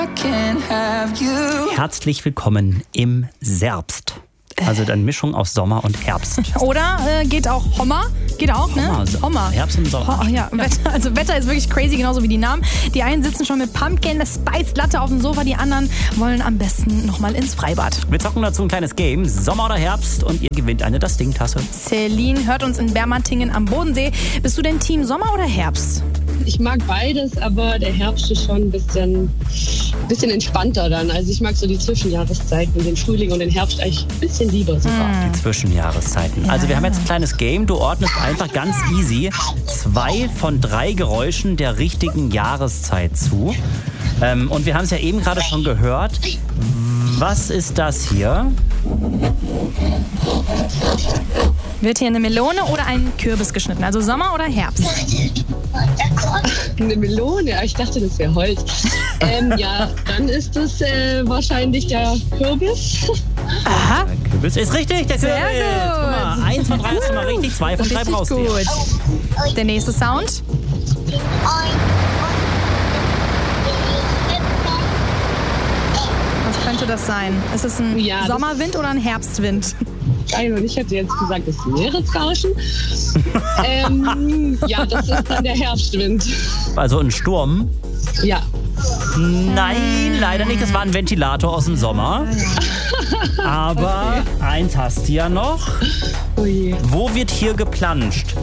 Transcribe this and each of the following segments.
Herzlich willkommen im Serbst. Also eine Mischung aus Sommer und Herbst. Oder geht auch Hommer. Geht auch, ne? Hommer. Herbst und Sommer. Ja. Wetter ist wirklich crazy, genauso wie die Namen. Die einen sitzen schon mit Pumpkin Spice Latte auf dem Sofa, die anderen wollen am besten nochmal ins Freibad. Wir zocken dazu ein kleines Game, Sommer oder Herbst, und ihr gewinnt eine Das Ding-Tasse. Celine hört uns in Bermatingen am Bodensee. Bist du denn Team Sommer oder Herbst? Ich mag beides, aber der Herbst ist schon ein bisschen entspannter dann. Also ich mag so die Zwischenjahreszeiten, den Frühling und den Herbst eigentlich ein bisschen lieber sogar. Die Zwischenjahreszeiten. Also wir haben jetzt ein kleines Game. Du ordnest einfach ganz easy 2 von 3 Geräuschen der richtigen Jahreszeit zu. Und wir haben es ja eben gerade schon gehört. Was ist das hier? Wird hier eine Melone oder ein Kürbis geschnitten? Also Sommer oder Herbst? Eine Melone? Ich dachte, das wäre Holz. Ja, dann ist das wahrscheinlich der Kürbis. Aha. Der Kürbis ist richtig, der Sehr Kürbis. gut. Guck mal, 1 von 3 ist schon mal richtig, 2 von 3 Richtig brauchst du. gut. Der nächste Sound. Was könnte das sein? Ist es ein Sommerwind oder ein Herbstwind? Also ich hätte jetzt gesagt, das Meeresrauschen. Ja, das ist dann der Herbstwind. Also ein Sturm? Ja. Nein, leider nicht. Das war ein Ventilator aus dem Sommer. Aber eins hast du ja noch. Ui. Wo wird hier geplanscht?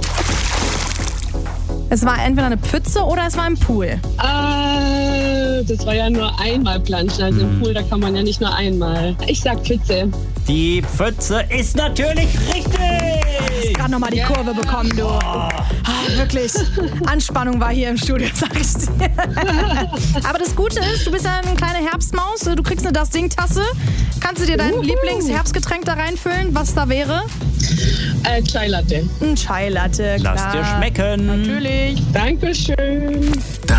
Es war entweder eine Pfütze oder es war ein Pool. Das war ja nur einmal planschen. Also im Pool, da kann man ja nicht nur einmal. Ich sag Pfütze. Die Pfütze ist natürlich richtig! Gerade nochmal die Kurve bekommen, du. Wirklich, Anspannung war hier im Studio, sag ich dir. Aber das Gute ist, du bist ja eine kleine Herbstmaus. Du kriegst eine Das Ding-Tasse. Kannst du dir dein Lieblingsherbstgetränk da reinfüllen, was da wäre? Chai Latte. Ein Chai Latte, klar. Lass dir schmecken. Natürlich. Dankeschön.